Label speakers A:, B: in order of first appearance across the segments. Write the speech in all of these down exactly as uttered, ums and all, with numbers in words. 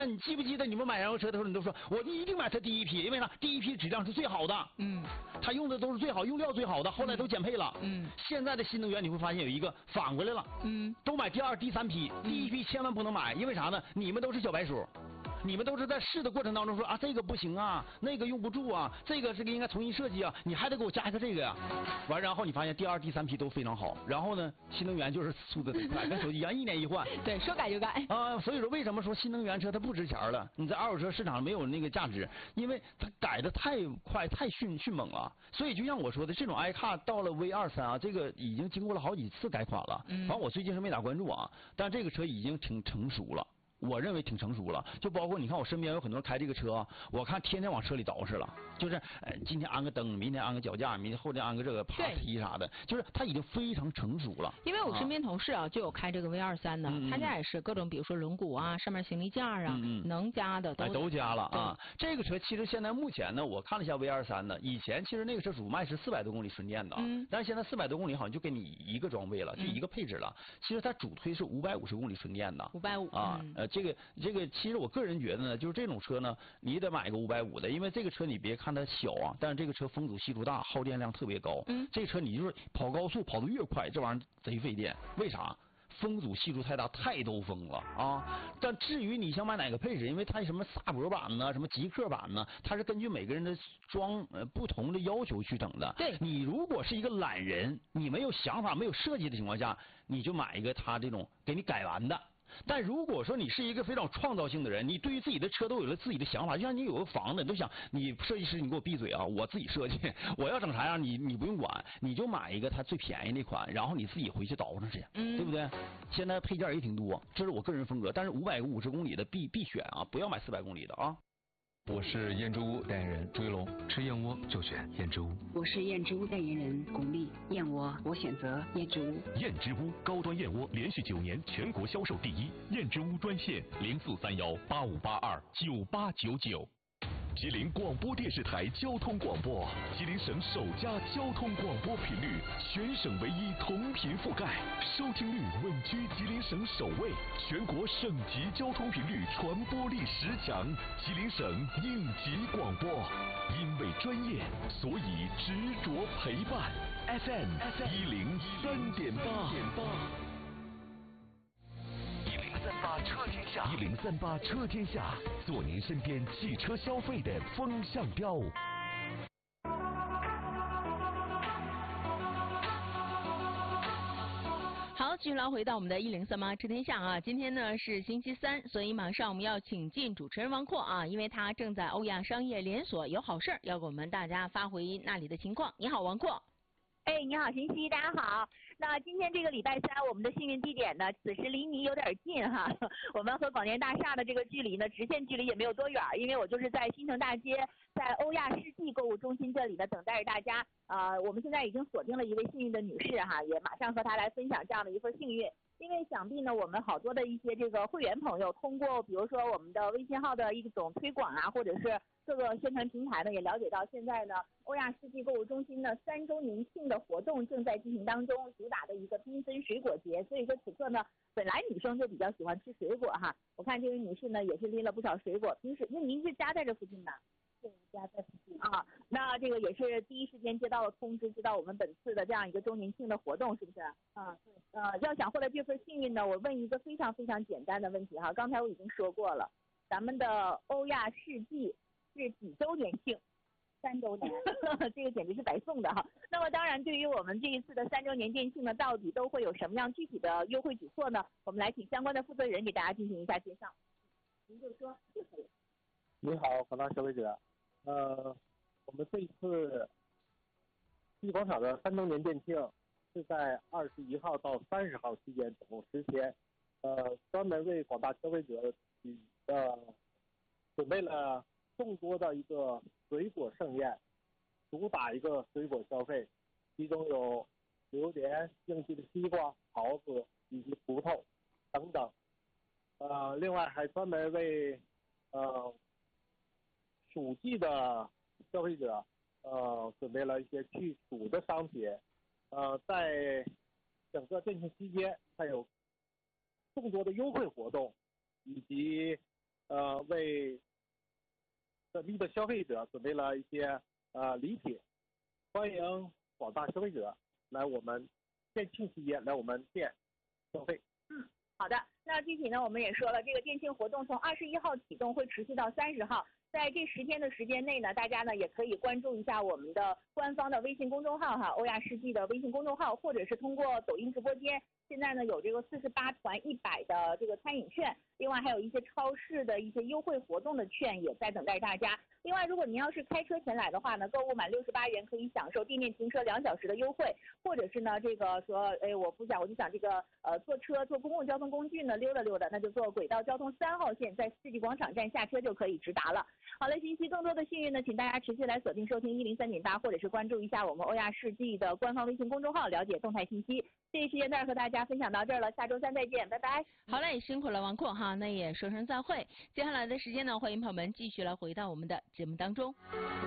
A: 那你记不记得你们买燃油车的时候，你都说我一定买它第一批，因为啥？第一批质量是最好的，嗯，它用的都是最好，用料最好的，后来都减配了，嗯。现在的新能源你会发现有一个反过来了，嗯，都买第二、第三批，第一批千万不能买，因为啥呢？你们都是小白鼠。你们都是在试的过程当中说啊，这个不行啊，那个用不住啊，这个这个应该重新设计啊，你还得给我加一个这个呀。完，然后你发现第二、第三批都非常好，然后呢，新能源就是速度特别快，跟手机一样，一年一换。
B: 对，说改就改
A: 啊。所以说，为什么说新能源车它不值钱了？你在二手车市场没有那个价值，因为它改的太快、太迅迅猛了。所以就像我说的，这种 iCar 到了 V 二三啊，这个已经经过了好几次改款了。嗯。反正我最近是没咋关注啊，但这个车已经挺成熟了。我认为挺成熟了，就包括你看我身边有很多人开这个车，我看天天往车里捯饬了，就是呃今天安个灯，明天安个脚架，明天后天安个这个爬梯啥的，就是它已经非常成熟了。
B: 因为我身边同事啊，就有开这个 V 二三的，嗯、他家也是各种，比如说轮毂啊，上面行李架啊，嗯、能加的都、
A: 哎、都加了啊。这个车其实现在目前呢，我看了一下 V 二三的，以前其实那个车主卖是四百多公里纯电的，嗯、但是现在四百多公里好像就给你一个装备了，就一个配置了。嗯、其实它主推是五百五十公里纯电的，
B: 五百五
A: 啊，嗯、呃。这个这个，其实我个人觉得呢，就是这种车呢，你得买个五百五的，因为这个车你别看它小啊，但是这个车风阻系数大，耗电量特别高。嗯，这车你就是跑高速跑得越快，这玩意儿贼费电。为啥？风阻系数太大，太兜风了啊！但至于你想买哪个配置，因为它什么萨博版呢，什么极客版呢，它是根据每个人的装呃不同的要求去整的。
B: 对，
A: 你如果是一个懒人，你没有想法、没有设计的情况下，你就买一个它这种给你改完的。但如果说你是一个非常创造性的人，你对于自己的车都有了自己的想法，就像你有个房子，你都想你设计师你给我闭嘴啊，我自己设计，我要整啥样你你不用管，你就买一个它最便宜那款，然后你自己回去倒腾去，嗯、对不对？现在配件也挺多，这是我个人风格，但是五百五十公里的必必选啊，不要买四百公里的啊。
C: 我是燕之屋代言人朱一龙，吃燕窝就选燕之屋。
D: 我是燕之屋代言人巩俐，燕窝我选择燕之屋。
E: 燕之屋高端燕窝连续九年全国销售第一，燕之屋专线零四三幺八五八二九八九九。吉林广播电视台交通广播，吉林省首家交通广播频率，全省唯一同频覆盖，收听率稳居吉林省首位，全国省级交通频率传播力十强，吉林省应急广播。因为专业，所以执着陪伴。F M 一零三点八。三八车天下，一零三八车天下，做您身边汽车消费的风向标。
B: 好，继续来回到我们的一零三八车天下啊，今天呢是星期三，所以马上我们要请进主持人王阔啊，因为他正在欧亚商业连锁有好事儿要给我们大家发回那里的情况。你好，王阔。
F: 哎，你好，晨曦，大家好。那今天这个礼拜三，我们的幸运地点呢，此时离你有点近哈。我们和广电大厦的这个距离呢，直线距离也没有多远，因为我就是在新城大街，在欧亚世纪购物中心这里呢，等待着大家。呃，我们现在已经锁定了一位幸运的女士哈，也马上和她来分享这样的一份幸运。因为想必呢，我们好多的一些这个会员朋友，通过比如说我们的微信号的一种推广啊，或者是各个宣传平台呢，也了解到现在呢，欧亚世纪购物中心呢三周年庆的活动正在进行当中，主打的一个缤纷水果节。所以说此刻呢，本来女生就比较喜欢吃水果哈，我看这位女士呢也是拎了不少水果。平时因为您是家在这附近的。对，家在附近啊，那这个也是第一时间接到了通知，知道我们本次的这样一个周年庆的活动，是不是？啊，对。呃，要想获得这份幸运呢，我问一个非常非常简单的问题哈，刚才我已经说过了，咱们的欧亚世纪是几周年庆？三周年，这个简直是白送的哈。那么当然，对于我们这一次的三周年店庆呢，到底都会有什么样具体的优惠举措呢？我们来请相关的负责人给大家进行一下介绍。您就说就可以。
G: 你好，广大消费者。呃，我们这一次世纪广场的三周年店庆是在二十一号到三十号期间，总共十天，呃，专门为广大消费者呃准备了众多的一个水果盛宴，主打一个水果消费，其中有榴莲、应季的西瓜、桃子以及葡萄等等，呃，另外还专门为呃。暑季的消费者，呃，准备了一些去暑的商品，呃，在整个店庆期间，还有众多的优惠活动，以及呃为本地的消费者准备了一些呃礼品，欢迎广大消费者来我们店庆期间来我们店消费。
F: 嗯，好的。那具体呢，我们也说了，这个店庆活动从二十一号启动，会持续到三十号。在这十天的时间内呢，大家呢也可以关注一下我们的官方的微信公众号哈，欧亚世纪的微信公众号，或者是通过抖音直播间。现在呢有这个四十八团一百的这个餐饮券，另外还有一些超市的一些优惠活动的券也在等待大家。另外，如果您要是开车前来的话呢，购物满六十八元可以享受地面停车两小时的优惠，或者是呢这个说，哎，我不想，我就想这个呃坐车坐公共交通工具呢溜达溜达，那就坐轨道交通三号线，在世纪广场站下车就可以直达了。好了，信息更多的幸运呢，请大家持续来锁定收听一零三点八，或者是关注一下我们欧亚世纪的官方微信公众号，了解动态信息。这一时间段和大家分享到这儿了，下周三再见，拜拜。
B: 好嘞，辛苦了王阔哈，那也说声再会。接下来的时间呢，欢迎朋友们继续来回到我们的节目当中。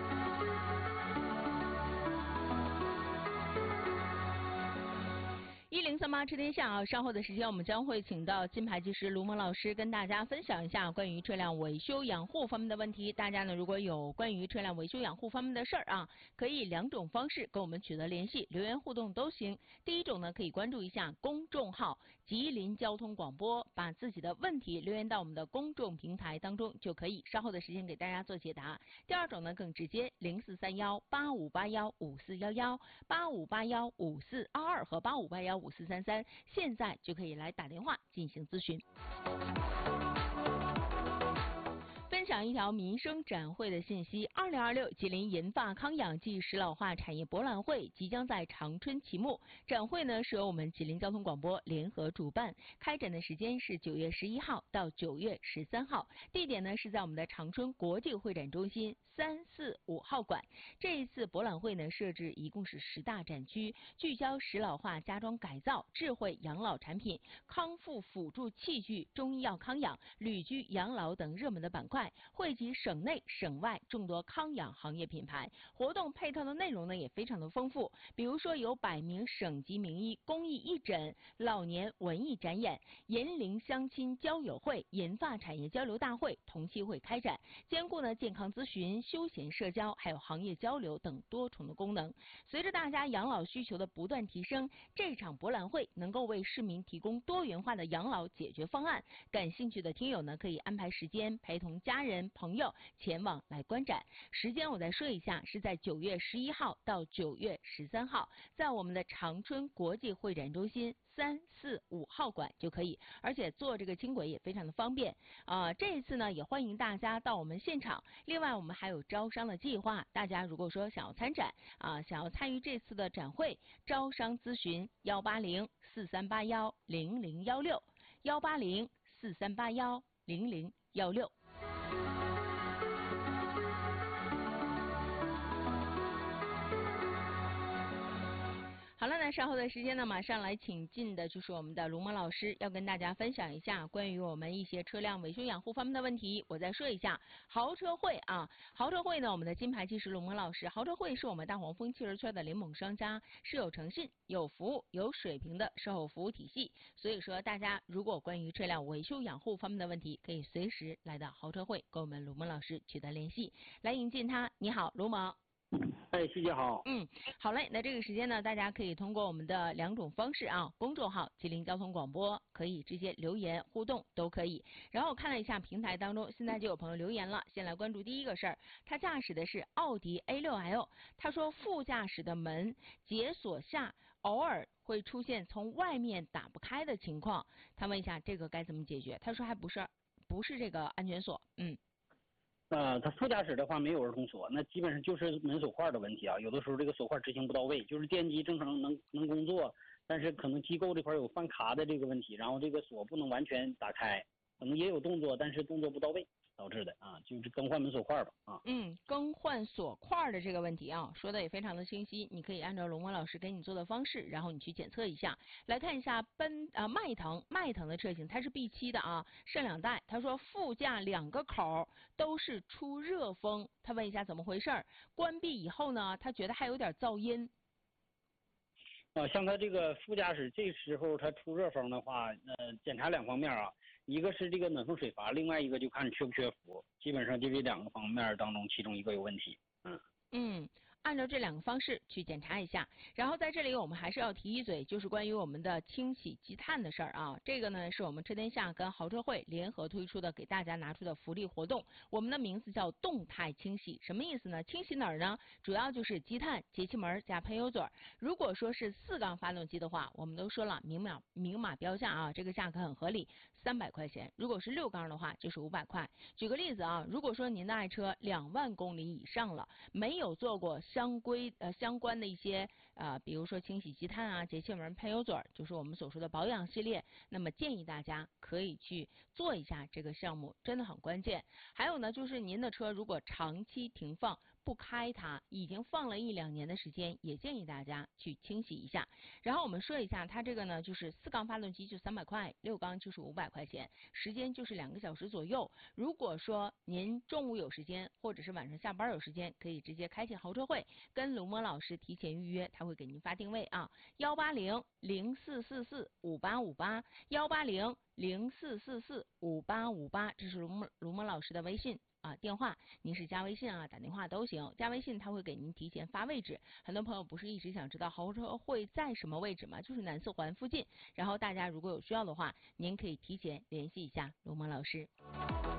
B: 一零三八车天下啊，稍后的时间我们将会请到金牌技师卢萌老师跟大家分享一下关于车辆维修养护方面的问题。大家呢如果有关于车辆维修养护方面的事儿啊，可以两种方式跟我们取得联系，留言互动都行。第一种呢，可以关注一下公众号吉林交通广播，把自己的问题留言到我们的公众平台当中就可以，稍后的时间给大家做解答。第二种呢更直接，零四三幺八五八幺五四幺幺、八五八幺五四二二和八五八幺五四三三，现在就可以来打电话进行咨询。分享一条民生展会的信息：二零二六吉林银发康养暨石老化产业博览会即将在长春启幕。展会呢是由我们吉林交通广播联合主办，开展的时间是九月十一号到九月十三号，地点呢是在我们的长春国际会展中心三四五号馆。这一次博览会呢设置一共是十大展区，聚焦石老化家装改造、智慧养老产品、康复辅助器具、中医药康养、旅居养老等热门的板块，汇集省内省外众多康养行业品牌。活动配套的内容呢也非常的丰富，比如说有百名省级名医公益义诊、老年文艺展演、银龄相亲交友会、银发产业交流大会同期会开展，兼顾呢健康咨询、休闲社交还有行业交流等多重的功能。随着大家养老需求的不断提升，这场博览会能够为市民提供多元化的养老解决方案。感兴趣的听友呢可以安排时间陪同家人朋友前往来观展。时间我再说一下，是在九月十一号到九月十三号，在我们的长春国际会展中心三四五号馆就可以，而且坐这个轻轨也非常的方便啊、呃。这一次呢也欢迎大家到我们现场。另外我们还有招商的计划，大家如果说想要参展啊、呃，想要参与这次的展会，招商咨询幺八零四三八幺零零幺六幺八零四三八幺零零幺六。好了，那稍后的时间呢，马上来请进的就是我们的卢萌老师，要跟大家分享一下关于我们一些车辆维修养护方面的问题。我再说一下，豪车会啊，豪车会呢，我们的金牌技师卢萌老师，豪车会是我们大黄蜂汽车圈的联盟商家，是有诚信、有服务、有水平的售后服务体系。所以说，大家如果关于车辆维修养护方面的问题，可以随时来到豪车会跟我们卢萌老师取得联系。来迎进他，你好，卢萌。
H: 哎，谢谢好。
B: 嗯，好嘞。那这个时间呢，大家可以通过我们的两种方式啊，公众号吉林交通广播可以直接留言互动都可以。然后我看了一下平台当中，现在就有朋友留言了。先来关注第一个事儿，他驾驶的是奥迪 A 六 L， 他说副驾驶的门解锁下偶尔会出现从外面打不开的情况，他问一下这个该怎么解决？他说还不是不是这个安全锁，嗯。
H: 呃，他副驾驶的话没有儿童锁，那基本上就是门锁块的问题啊。有的时候这个锁块执行不到位，就是电机正常能能工作，但是可能机构这块有犯卡的这个问题，然后这个锁不能完全打开，可能也有动作，但是动作不到位导致的啊，就是更换门锁块吧啊。
B: 嗯，更换锁块的这个问题啊，说的也非常的清晰，你可以按照龙文老师给你做的方式，然后你去检测一下。来看一下奔啊迈腾，迈腾的车型它是 B 七 的啊，剩两代。他说副驾两个口都是出热风，他问一下怎么回事儿？关闭以后呢，他觉得还有点噪音。
H: 啊，像他这个副驾驶这时候他出热风的话，呃，检查两方面啊。 一个是这个暖风水阀，另外一个就看缺不缺氟，基本上就这两个方面当中其中一个有问题。嗯
B: 嗯。按照这两个方式去检查一下，然后在这里我们还是要提一嘴，就是关于我们的清洗积碳的事儿啊。这个呢是我们车天下跟豪车会联合推出的，给大家拿出的福利活动。我们的名字叫动态清洗，什么意思呢？清洗哪儿呢？主要就是积碳、节气门加喷油嘴。如果说是四缸发动机的话，我们都说了明码明码标价啊，这个价格很合理，三百块钱。如果是六缸的话，就是五百块。举个例子啊，如果说您的爱车两万公里以上了，没有做过相规呃相关的一些呃，比如说清洗积碳啊、节气门、喷油嘴，就是我们所说的保养系列，那么建议大家可以去做一下这个项目，真的很关键。还有呢，就是您的车如果长期停放不开它，已经放了一两年的时间，也建议大家去清洗一下。然后我们说一下，它这个呢就是四缸发动机就三百块，六缸就是五百块钱，时间就是两个小时左右。如果说您中午有时间，或者是晚上下班有时间，可以直接开启豪车会，跟卢摸老师提前预约，他会给您发定位啊，幺八零零四四四五八五八，幺八零零四四四五八五八，这是卢摸卢摸老师的微信啊电话，您是加微信啊打电话都行，加微信他会给您提前发位置。很多朋友不是一直想知道豪车会在什么位置吗？就是南四环附近。然后大家如果有需要的话，您可以提前联系一下卢摸老师。